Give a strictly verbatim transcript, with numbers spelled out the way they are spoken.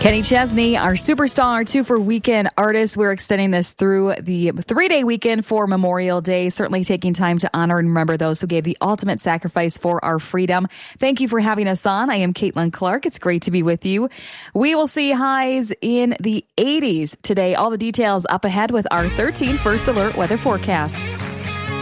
Kenny Chesney, our superstar two for weekend artist. We're extending this through the three-day weekend for Memorial Day, certainly taking time to honor and remember those who gave the ultimate sacrifice for our freedom. Thank you for having us on. I am Caitlin Clark. It's great to be with you. We will see highs in the eighties today. All the details up ahead with our thirteen First Alert weather forecast.